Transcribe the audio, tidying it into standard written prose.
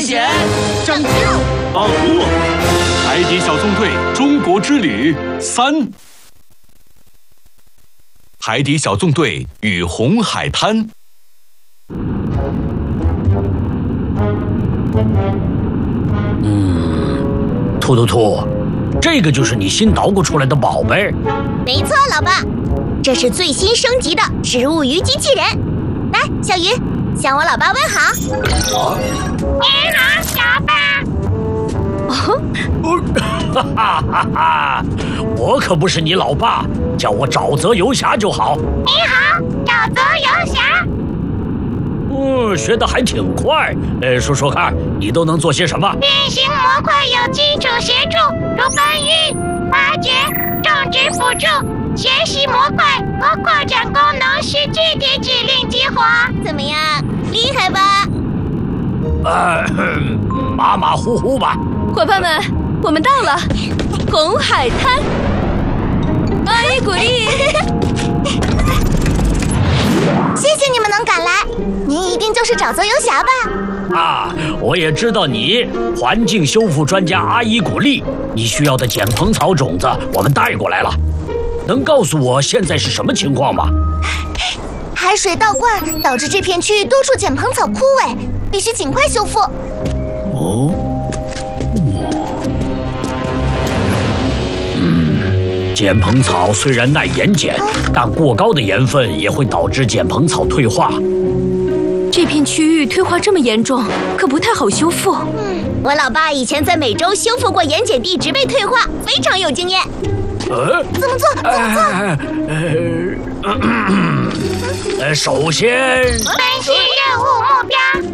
险， 拯救！ 到货！海底小纵队中国之旅3。海底小纵队与红海滩。 突突，这个就是你新捣鼓出来的宝贝？ 没错，老爸，这是最新升级的植物鱼机器人。来，小鱼，向我老爸问好。 你好，老爸。 哈哈哈哈！我可不是你老爸，叫我沼泽游侠就好。 你好，沼泽游侠。 学得还挺快。说说看，你都能做些什么？ 变形模块有基础协助，如搬运、挖掘、种植辅助、学习模块和扩展功能需具体指令激活。 怎么样，厉害吧？ 马马虎虎吧。 伙伴们，我们到了红海滩。阿依古丽， 谢谢你们能赶来，您一定就是沼泽游侠吧？ 我也知道你，环境修复专家阿依古丽。你需要的碱蓬草种子我们带过来了，能告诉我现在是什么情况吗？ 海水倒灌导致这片区域多处碱蓬草枯萎，必须尽快修复。 碱蓬草虽然耐盐碱，但过高的盐分也会导致碱蓬草退化。 这片区域退化这么严重，可不太好修复。 我老爸以前在美洲修复过盐碱地质被退化，非常有经验。怎么做？ 首先， 分析任务目标，